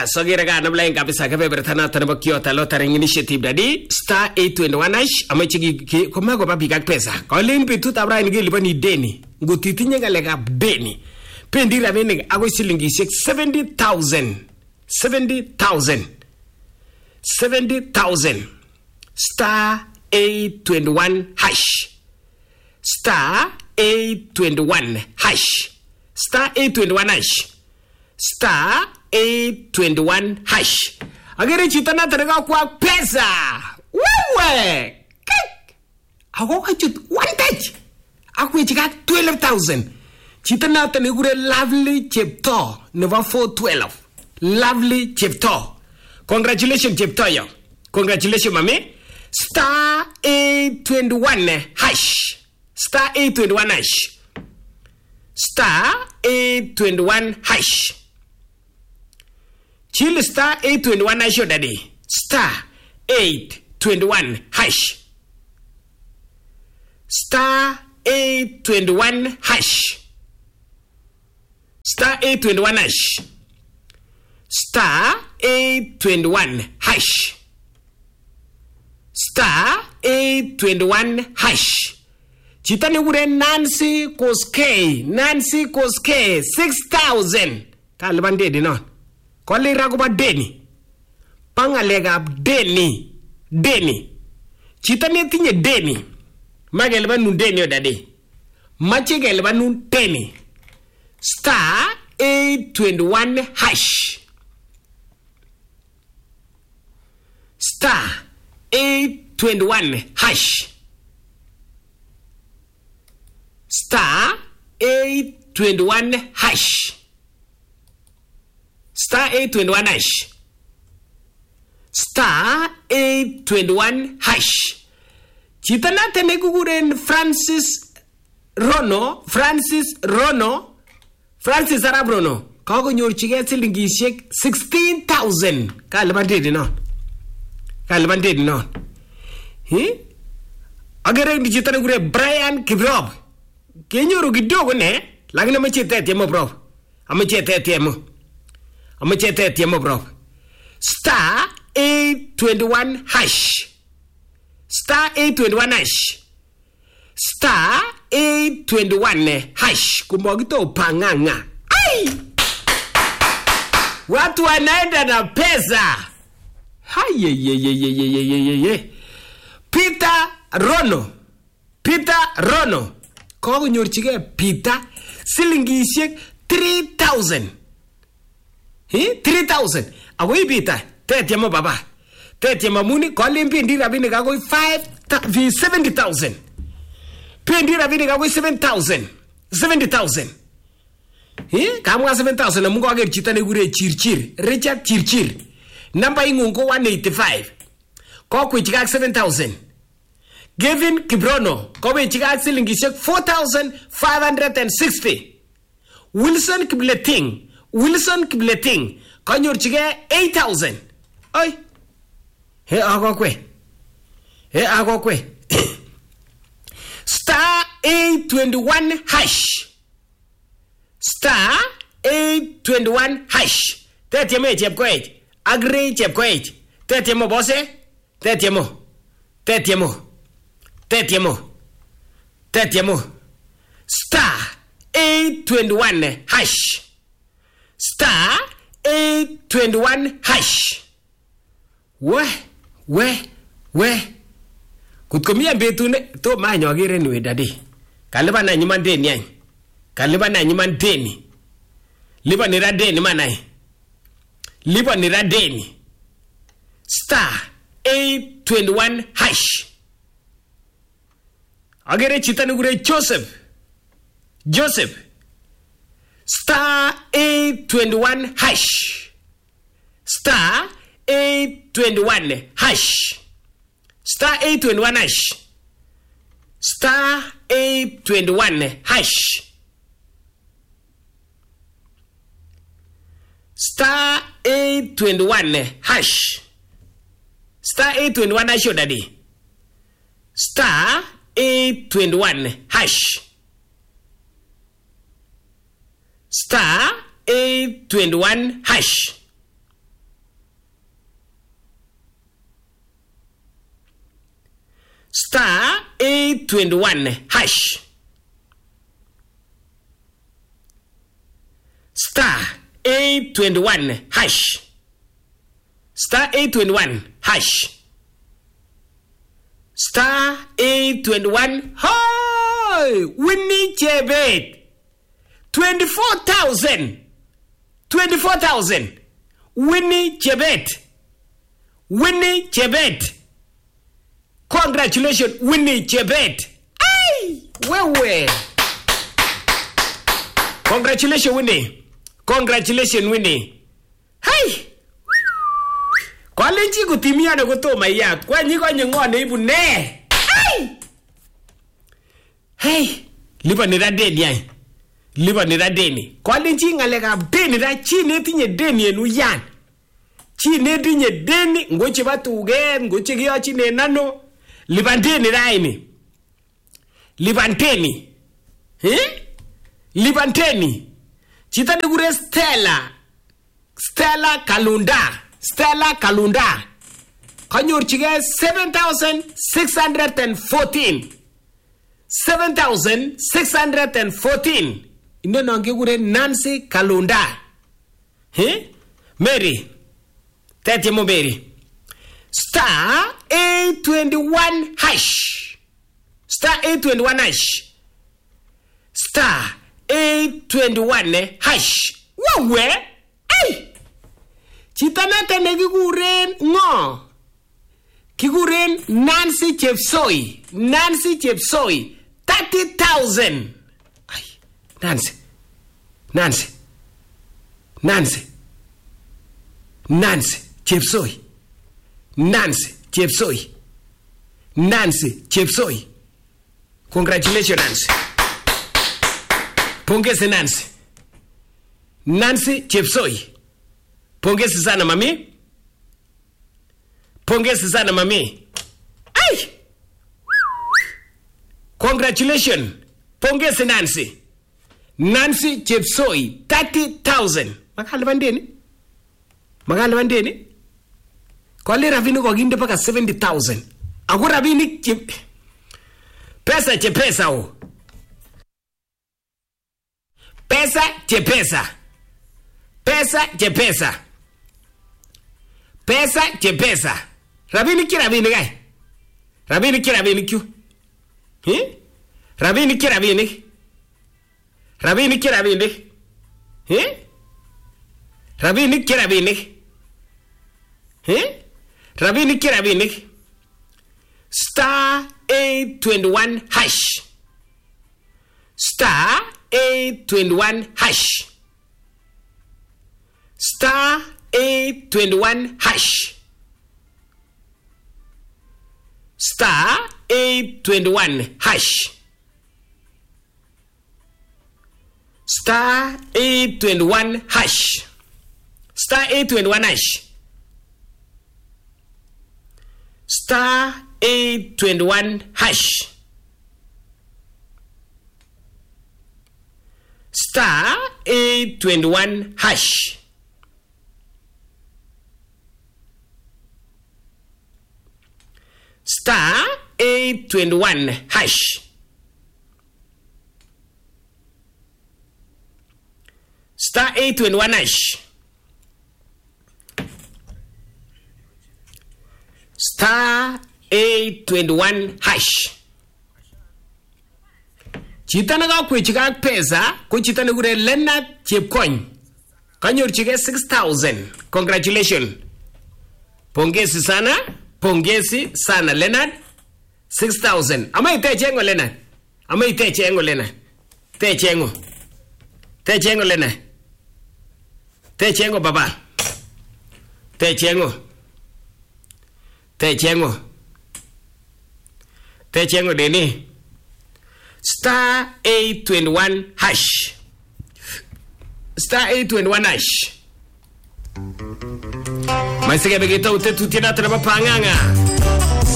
sogera ga na blain kabisa kabe bertana tanaba Kyoto Lottery Initiative dadi star 821 hash amachi ko mago babi gak pesa ko len betut abrain gi libani deni ngotitinye ngalega deni pendi rabene ago silingi 70,000 star 821 hash star 821 hash star 821 hash star 821 hash agere chitana terega kwa pesa wewe ago hachut one touch akwe chika 12,000 chitana tenegure lovely chepto never 412 lovely chepto congratulations chepto yo congratulations mami star 821 hash star 821 hash star 821 hash chill star 821 hash daddy star 821 hash star 821 hash star 821 hash star 821 hash star 821 hash chitani gure Nancy Koske 6,000 kalban dedi non kolli raguba deni pangalega deni chitani tinye deni magelba nun deni odade machegelba nun deni star 821 hash star 821 hash star 821 hash star 821 hash star 821 hash chitana tenekuguren Francis Arab Rono kago nyorchige silingishek 16,000 kalbandedi no agere ni chitana gure Brian Kiprop kenyoru kidogo ne lakini amechetetiemo bro amechetetiemo bro star 821 hash star 821 hash star 821 hash kumogito panganga ai watu wanaenda na pesa haye Peter Rono ko nyorchige Peter silingishek 3,000 3,000 agoi Peter tetiamo baba tetiamo muni ko limpi ndi rabini ka goi 70,000 pendi rabini ka goi 70,000 kamwa 7,000 na mungu ager chitane gure Chirchir Richard Chirchir number ingungo 185 ko kwichika 7,000 Gavin Kibrono ko kwichika silingishek 4,560 Wilson Kibleting ko nyorchige 8,000 oi he agokwe star 821 hash star 821 hash tetieme chepkoech agri chepkoech tetiemo bose tetiemo star 821 hash star 821 hash we kutkomia betune to manyo agere ni wedade kaliba na nyuma deni ai kaliba na nyuma deni liba ni radeni manai liba ni radeni star 821 hash agere chitani gure Joseph star 821 hash star 821 hash star 821 hash star 821 hash star 821 hash star 821 hash daddy star 821 hash star 821 hash star 821 hash. Star 821 hash. Star 821 hash. Star 821. Hi! Winnie Chebet. 24,000. 24,000. Winnie Chebet. Winnie Chebet. Congratulations, Winnie Chebet. Ay! Wewe. Congratulations, Winnie. Congratulations, Winnie. Hey! Kwa lenchi kutimia na kutoma ya. Kwa nyiko nyingone ibu ne. Hey! Hey! Liba nira deni ya. Liba nira deni. Kwa lenchi ngalega deni ra chine tinye deni enu yan. Chine tinye deni. Ngoche batu uge. Ngoche kia chine nano. Libanteni ra ini. Libanteni. Libanteni. Chita nigure Stella. Stella Kalunda. Stella Kalunda. Kanyor chige 7,614. 7,614. Ino nange gure Nancy Kalunda. Mary. Tete mo Mary. Star 821 hash. Star 821 hash. Star 821 hash. Wawe. Hey! Chitana tene kiguren ngo. Kiguren Nancy Chepsoi. Nancy Chepsoi. 30,000. Ay, Nancy. Nancy. Nancy. Nancy Chepsoi. Nancy Chepsoi. Nancy Chepsoi. Congratulations, Nancy. Pongeze Nancy. Nancy Chepsoi. Pongeze sana mami. Pongeze sana mami. Ay! Congratulations. Pongeze Nancy. Nancy Chepsoi. 30,000. Makali bandeni? Makali bandeni? Kwa le ravini kwa ginde paka 70,000. Ako ravini pesa che pesa o. Pesa che pesa. Pesa che pesa. Pesa che pesa. Ravini ki ravini gai. Ravini ki ravini kyu. Ravini ki ravini. Ravini ki ravini. Ravini ki ravini. Ravini ki ravini. Star 821 hash. Star 821 hash. Star 821 hash. Star 821 hash. Star 821 hash. Star 821 hash. Star 821 hash. Star 821 hash. Star 821 hash. Star 821 hash. Star 821 hash. Chita naga kwichika pesa ko chita nagure Leonard Chepkony. Kanyor chike 6,000. Congratulations. Pongezi sana. Pongezi sana Leonard. 6,000. Ama ite chengo Leonard. Ama ite chengo Leonard. Te chengo. Te chengo Leonard. Te chengo baba. Te chengo. Te chengo. Te chengo deni. Star 821 hash. Star 821 hash. Maisige begito utetu tina traba panganga.